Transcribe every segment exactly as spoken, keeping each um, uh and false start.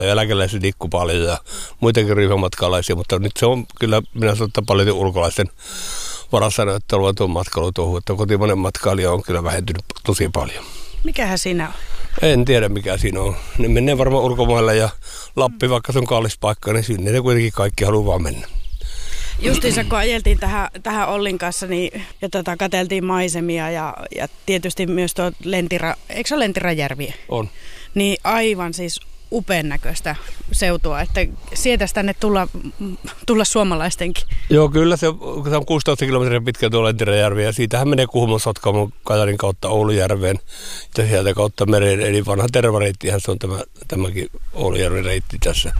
eläkeläiset liikkuu paljon ja muitakin ryhmämatkalaisia, mutta nyt se on kyllä, minä sanon, että paljon ulkolaisten varassa näyttää olevan tuon matkailutuohon, että kotimainen matkailija on kyllä vähentynyt tosi paljon. Mikähän siinä on? En tiedä mikä siinä on. Ne menee varmaan ulkomaille ja Lappi, vaikka se on kallis paikka, niin sinne ne kuitenkin kaikki haluaa vaan mennä. Justiinsa kun ajeltiin tähän, tähän Ollin kanssa niin, ja tota, katseltiin maisemia ja, ja tietysti myös tuo Lentira, eikö se ole Lentirajärvi? On. Niin aivan siis upean näköistä seutua, että sietäisi tänne tulla, tulla suomalaistenkin. Joo, kyllä se, se on kuusitoista kilometriä pitkä tuo Lentirajärvi ja siitähän menee Kuhmon, Sotkamon, Kajarin kautta Oulujärveen ja sieltä kautta mereen. Eli vanha tervareittihän se on tämä, tämäkin Oulujärven reitti tässä.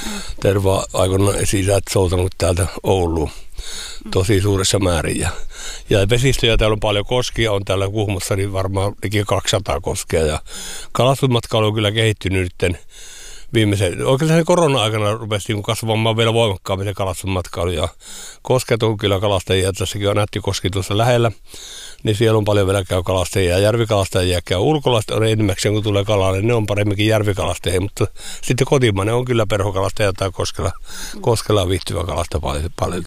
Terva aikoinaan esi-isät soutanut täältä Ouluun tosi suuressa määrin. Ja, ja vesistöjä täällä on paljon, koskia on täällä Kuhmossa, niin varmaan liki kaksisataa koskea. Ja kalastusmatkailu on kyllä kehittynyt nyt viimeisen, oikeastaan korona-aikana rupesi kasvamaan vielä voimakkaammin se kalastusmatkailu. Ja kosket on kyllä kalastajia, tässäkin on Nättikoski tuossa lähellä, niin siellä on paljon vielä käy kalastajia. Ja järvikalastajia käy ulkolaiset, on enimmäkseen kun tulee kalaa, niin ne on paremminkin järvikalastajia, mutta sitten kotimainen on kyllä perhokalastaja tai koskella, koskella viihtyvä kalasta paljon.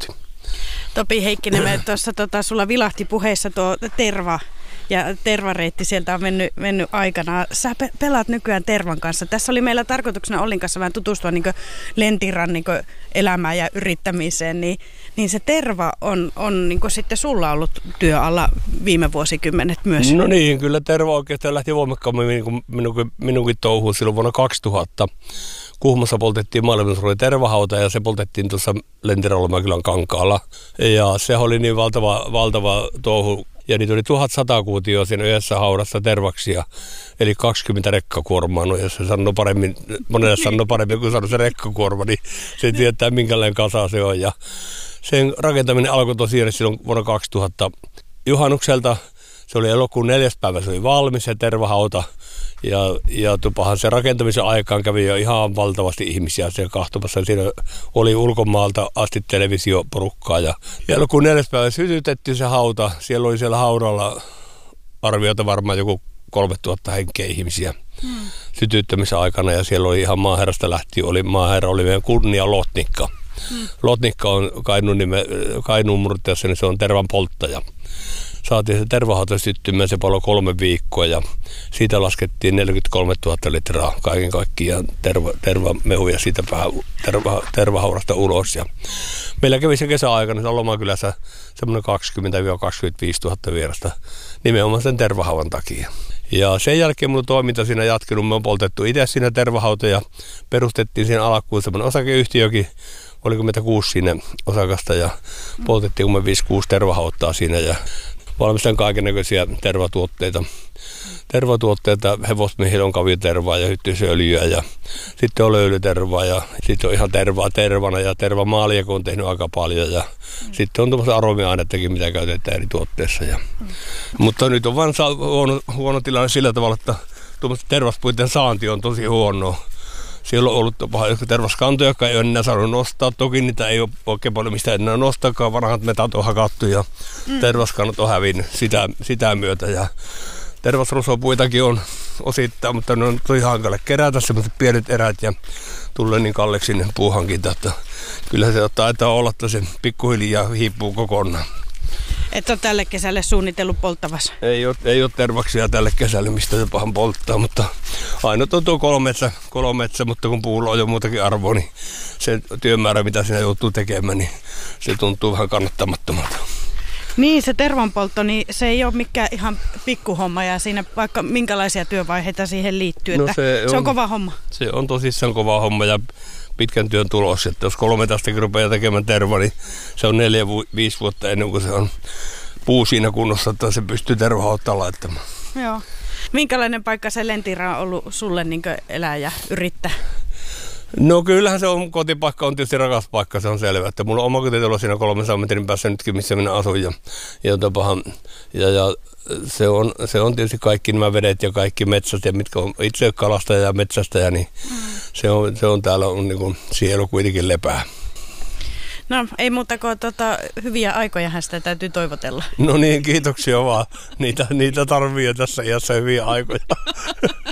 Topi Heikkinen, me tuossa tota, sulla vilahti puheessa tuo terva ja tervareitti sieltä on mennyt, mennyt aikana. Sä pe- pelaat nykyään tervan kanssa. Tässä oli meillä tarkoituksena Ollin kanssa vähän tutustua niin Lentiran niin elämään ja yrittämiseen, niin, niin se terva on, on niin sitten sulla ollut työalla viime vuosikymmenet myös. No niin, kyllä terva oikeastaan lähti voimakkaammin niin minunkin, minunkin touhuun silloin vuonna kaksituhatta. Kuhmossa poltettiin maailmansuuri tervahauta ja se poltettiin tuossa Lentiralomäkylän kankaalla. Ja se oli niin valtava, valtava touhu. Ja niitä oli tuhatsata kuutioa siinä yhdessä haudassa tervaksia, eli kaksikymmentä rekkakuormaa. No jos se sanoo paremmin, monelle sanoo paremmin kuin sanoo se rekkakuorma, niin se tietää minkälainen kasa se on. Ja sen rakentaminen alkoi tosiaan silloin vuonna kaksituhatta juhannukselta. Se oli elokuun neljäs päivä, se oli valmis se tervahauta. Ja, ja tupahan se rakentamisen aikaan kävi jo ihan valtavasti ihmisiä siellä kahtumassa. Siinä oli ulkomaalta asti televisioporukkaa. Ja elokuun neljäs päivä sytytettiin se hauta. Siellä oli siellä haudalla arviota varmaan joku kolmetuhatta henkeä ihmisiä hmm. sytyttämisen aikana. Ja siellä oli ihan maaherrasta lähtien, oli, maaherra oli meidän kunnia Lotnikka. Hmm. Lotnikka on Kainuun, nime, Kainuun murteessa, niin se on tervan polttaja. Saatiin se tervahauta syttymään, se paloi kolme viikkoa ja siitä laskettiin neljäkymmentäkolmetuhatta litraa kaiken kaikkiaan terva, tervamehuja siitä terva, tervahaudasta ulos. Ja meillä kävi se kesäaikana Lomakylässä semmoinen kaksikymmentä kaksikymmentäviisituhatta vierasta nimenomaan sen tervahaudan takia. Ja sen jälkeen mun toiminta siinä jatkunut, me on poltettu itse siinä tervahauta ja perustettiin siinä alkuun semmoinen osakeyhtiökin. Oliko meitä kuusi siinä osakasta ja poltettiin kun me viisi kuusi tervahauttaa siinä ja valmistan kaikennäköisiä tervatuotteita. Tervatuotteita, hevosmiehillä on kaviotervaa ja hyttysöljyä ja sitten on löylytervaa ja sitten on ihan tervaa tervana ja tervamaalia, kun on tehnyt aika paljon ja mm. sitten on tuommoista aromiainettakin, mitä käytetään eri tuotteissa. Ja. Mm. Mutta nyt on vain huono, huono tilanne sillä tavalla, että tuommoista tervaspuiden saanti on tosi huonoa. Siellä on ollut tervaskantoja, jotka ei ole enää saanut nostaa. Toki niitä ei ole oikein paljon mistä enää nostaakaan. Vanhat metat on hakattu ja mm. tervaskannat on hävinnyt sitä, sitä myötä. Ja tervasrosopuitakin on osittain, mutta ne on tosi hankala kerätä sellaiset pienet erät ja tulee niin kalleksi sinne puuhankinta. Että kyllä se taitaa olla, että se pikkuhiljaa hiipuu kokonaan. Et ole tälle kesälle suunnitellut polttavassa? Ei ole, ei ole tervaksia tälle kesälle, mistä se pahan polttaa, mutta aina on tuo kolometsä, kolometsä, mutta kun puulla on jo muutakin arvoa, niin se työmäärä, mitä siinä joutuu tekemään, niin se tuntuu vähän kannattamattomalta. Niin, se tervanpoltto, niin se ei ole mikään ihan pikkuhomma ja siinä vaikka minkälaisia työvaiheita siihen liittyy, että no se, on, se on kova homma. Se on tosissaan kova homma ja pitkän työn tulos, että jos kolme tästäkin rupeaa tekemään terva, niin se on neljä, viisi vuotta ennen kuin se on puu siinä kunnossa, että se pystyy tervahauttaa laittamaan. Joo. Minkälainen paikka se Lentira on ollut sulle niin kuin elää ja yrittää? No kyllähän se on, kotipaikka on tietysti rakas paikka, se on selvä, että mulla on oma kotitalo siinä kolmensadan metrin päässä nytkin, missä minä asun ja, ja, tapahan, ja, ja se, on, se on tietysti kaikki nämä vedet ja kaikki metsät ja mitkä on itse kalastaja ja metsästäjä, niin mm. se, on, se on täällä on niin kuin sielu kuitenkin lepää. No ei muuta kuin tota, hyviä aikojahan sitä täytyy toivotella. No niin, kiitoksia vaan. Niitä, niitä tarvii tässä iässä hyviä aikoja.